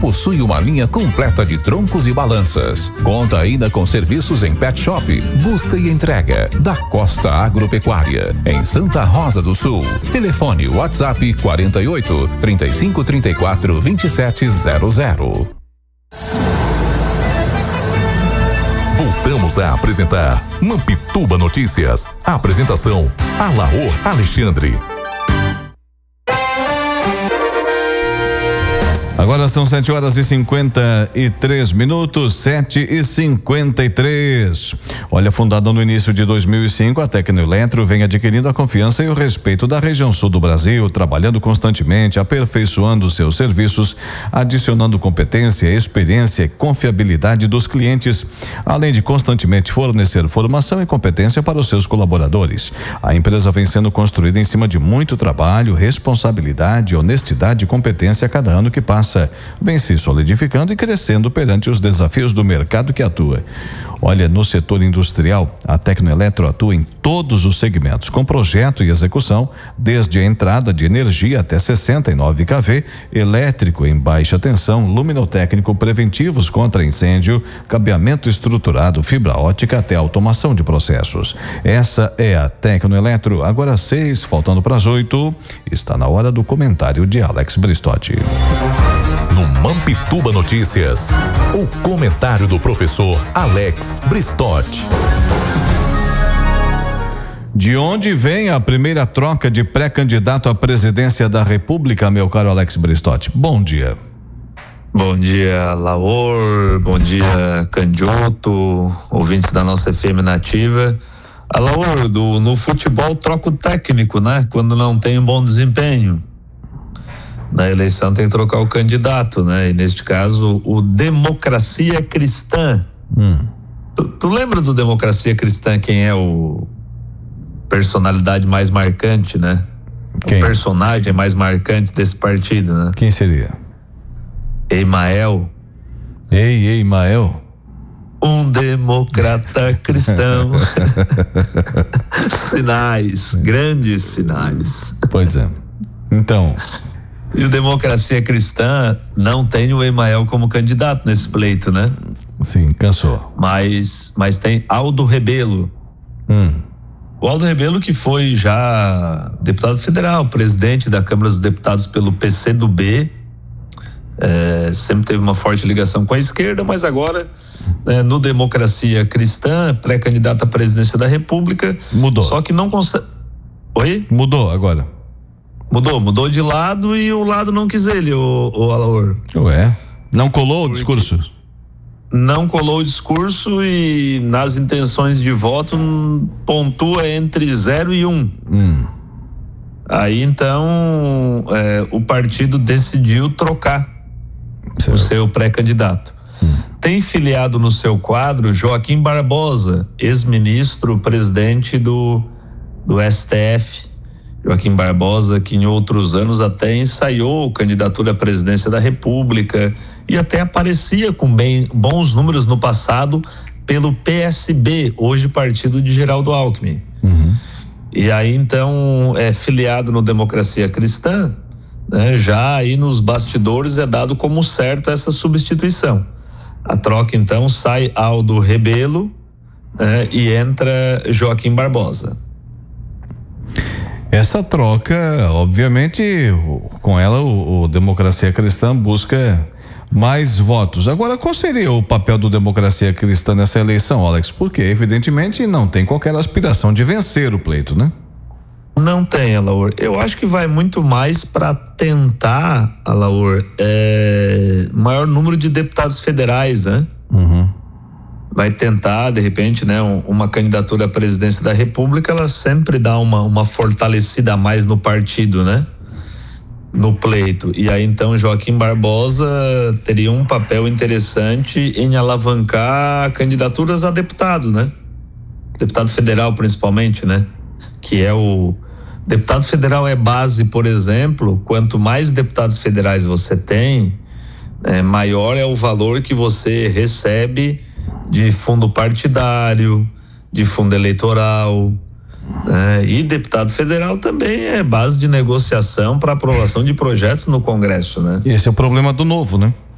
possui uma linha completa de troncos e balanças. Conta ainda com serviços em pet shop, busca e entrega da Costa Agropecuária, em Santa Rosa do Sul. Telefone WhatsApp 48 35 34 2700. Voltamos a apresentar Mampituba Notícias. A apresentação: Alaor Alexandre. Agora são 7h53, 7h53. Olha, fundada no início de 2005, a Tecnoeletro vem adquirindo a confiança e o respeito da região sul do Brasil, trabalhando constantemente, aperfeiçoando seus serviços, adicionando competência, experiência e confiabilidade dos clientes, além de constantemente fornecer formação e competência para os seus colaboradores. A empresa vem sendo construída em cima de muito trabalho, responsabilidade, honestidade e competência a cada ano que passa. Vem se solidificando e crescendo perante os desafios do mercado que atua. Olha, no setor industrial, a Tecnoeletro atua em todos os segmentos, com projeto e execução, desde a entrada de energia até 69 kV, elétrico em baixa tensão, luminotécnico, preventivos contra incêndio, cabeamento estruturado, fibra ótica até automação de processos. Essa é a Tecnoeletro. Agora 6, faltando para as 8, está na hora do comentário de Alex Bristotti. No Mampituba Notícias, o comentário do professor Alex Bristotti. De onde vem a primeira troca de pré-candidato à presidência da República, meu caro Alex Bristotti? Bom dia. Bom dia, Laor. Bom dia, Candiotto, ouvintes da nossa FM Nativa. Laor, no futebol troca o técnico, né? Quando não tem um bom desempenho. Na eleição tem que trocar o candidato, né? E neste caso, o Democracia Cristã. Tu lembra do Democracia Cristã, quem é o personalidade mais marcante, né? Quem? O personagem mais marcante desse partido, né? Quem seria? Eimael. Eimael? Um democrata cristão. Sinais, grandes sinais. Pois é. Então... E o Democracia Cristã não tem o Eimael como candidato nesse pleito, né? Sim, cansou. Mas tem Aldo Rebelo. O Aldo Rebelo, que foi já deputado federal, presidente da Câmara dos Deputados pelo PCdoB, sempre teve uma forte ligação com a esquerda, mas agora no Democracia Cristã, pré-candidato à presidência da República. Mudou. Só que não consegue. Oi? Mudou agora. Mudou de lado e o lado não quis ele, o Alaor. Ué, não colou o discurso? Não colou o discurso e nas intenções de voto pontua entre 0 e 1. Aí então o partido decidiu trocar o seu pré-candidato. Tem filiado no seu quadro Joaquim Barbosa, ex-ministro, presidente do STF. Joaquim Barbosa, que em outros anos até ensaiou candidatura à presidência da República e até aparecia com bons números no passado pelo PSB, hoje partido de Geraldo Alckmin. E aí então é filiado no Democracia Cristã, né? Já aí nos bastidores é dado como certo essa substituição. A troca então sai Aldo Rebelo, né? E entra Joaquim Barbosa. Essa troca, obviamente, com ela o Democracia Cristã busca mais votos. Agora, qual seria o papel do Democracia Cristã nessa eleição, Alex? Porque, evidentemente, não tem qualquer aspiração de vencer o pleito, né? Não tem, Alaor. Eu acho que vai muito mais para tentar, Alaor, maior número de deputados federais, né? Vai tentar, de repente, né, uma candidatura à presidência da República, ela sempre dá uma fortalecida a mais no partido, né? No pleito. E aí, então, Joaquim Barbosa teria um papel interessante em alavancar candidaturas a deputados, né? Deputado federal, principalmente, né? Que é o deputado federal é base, por exemplo, quanto mais deputados federais você tem, maior é o valor que você recebe de fundo partidário, de fundo eleitoral, né? E deputado federal também é base de negociação para aprovação de projetos no Congresso, né? Esse é o problema do Novo, né?